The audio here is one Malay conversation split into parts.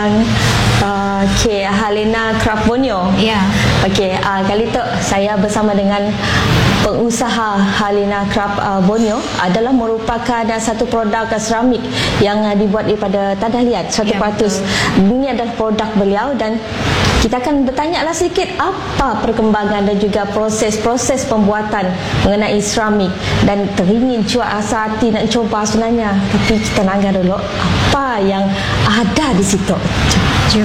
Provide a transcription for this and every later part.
dengan Cik Halina Craft Borneo. Ya. Okey, kali tu saya bersama dengan pengusaha Halina Craft Borneo adalah merupakan satu produk keramik yang dibuat daripada tanah liat 100%. Ya, Ini adalah produk beliau dan kita akan bertanya lah sedikit apa perkembangan dan juga proses pembuatan mengenai seramik, dan teringin cuak asa hati nak coba sebenarnya, tapi kita nak dengar dulu apa yang ada di situ. Jom.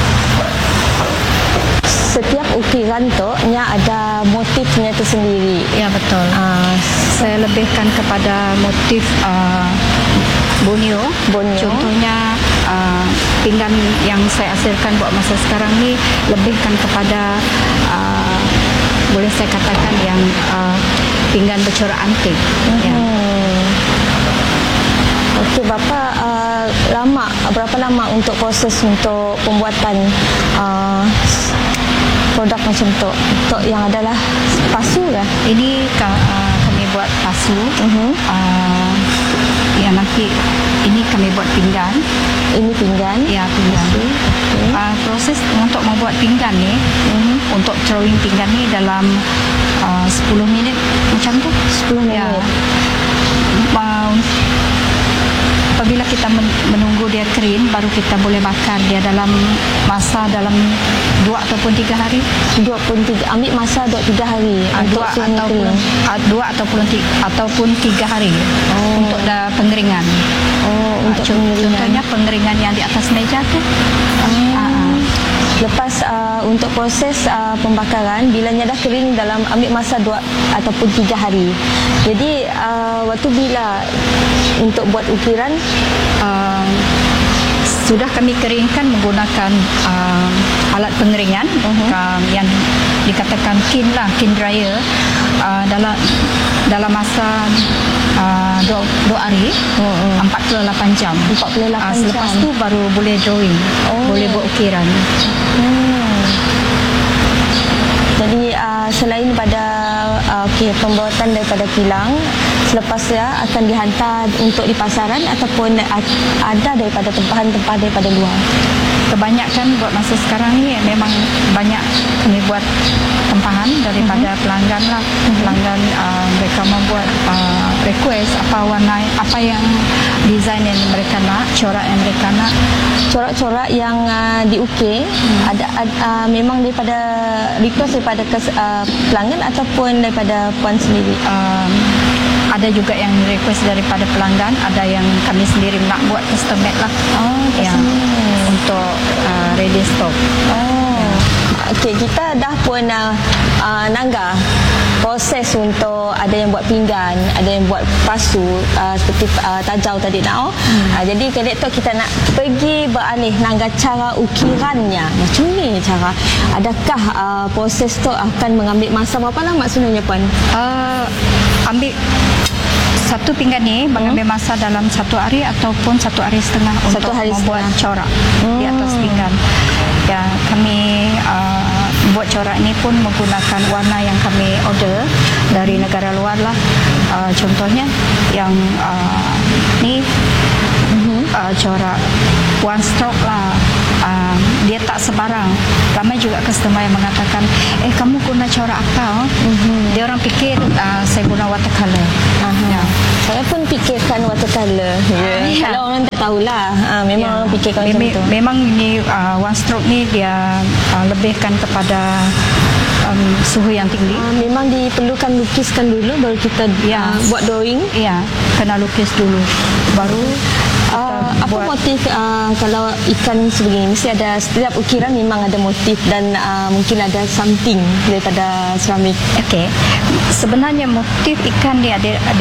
Setiap ukiran tu ada motifnya tersendiri. Ya, betul. Saya lebihkan kepada motif Borneo. Contohnya pinggan yang saya hasilkan buat masa sekarang ni lebihkan kepada boleh saya katakan yang pinggan bercorak antik. Ya. Okey, berapa lama untuk proses untuk pembuatan produk macam tu? Untuk yang adalah pasu lah. Ini kami buat pasu. Yang nanti ini kami buat pinggan. Ini pinggan. Ya, pinggan. Proses untuk membuat pinggan ni, untuk drawing pinggan ni dalam 10 minit macam tu. 10 minit. Ya. Apabila kita menunggu dia kering, baru kita boleh bakar dia dalam 2 ataupun 3 hari. 23, ambil masa 2-3 hari untuk ataupun 3 hari untuk pengeringan. Untuk contohnya pengeringan yang di atas meja tu. Lepas untuk proses pembakaran, bilanya dah kering dalam ambil masa 2 ataupun 3 hari. Jadi waktu bila untuk buat ukiran sudah kami keringkan menggunakan alat pengeringan yang dikatakan kiln dryer dalam masa 2 hari 48 jam. 48 Selepas jam. tu baru boleh drawing, boleh buat ukiran. Jadi selain pada pembuatan daripada kilang, selepasnya akan dihantar untuk di pasaran ataupun ada daripada tempahan-tempahan daripada luar. Kebanyakan buat masa sekarang ni memang banyak kami buat tempahan daripada pelanggan lah. Pelanggan mereka membuat request apa warna, apa yang design yang mereka nak, corak yang mereka nak. Corak-corak yang diukir ada memang daripada request daripada pelanggan ataupun daripada puan sendiri. Ada juga yang request daripada pelanggan, ada yang kami sendiri nak buat custom made lah. Ya, untuk ready stock. Okey, kita dah pun nangga proses untuk ada yang buat pinggan, ada yang buat pasu seperti tajau tadi nak. Jadi kali tu kita nak pergi beralih nangga cara ukirannya. Macam ni cara. Adakah proses tu akan mengambil masa berapa lama sebenarnya puan? Ambil satu pinggan ni mengambil masa dalam 1 hari ataupun 1 hari setengah untuk membuat corak di atas pinggan. Ya, kami buat corak ni pun menggunakan warna yang kami order dari negara luar lah. Contohnya yang ni corak one stroke lah. Dia tak sebarang. Ramai juga customer yang mengatakan, kamu guna corak apa? Dia orang fikir saya guna watercolor. Ya. Saya pun fikirkan watercolor. Kalau orang tak tahulah, memang orang fikirkan macam tu. Memang ni one stroke ni dia lebihkan kepada suhu yang tinggi. Memang diperlukan lukiskan dulu baru kita buat drawing. Ya, kena lukis dulu baru apa motif kalau ikan sebegini? Mesti ada, setiap ukiran memang ada motif dan mungkin ada something daripada seramik. Okey, sebenarnya motif ikan dia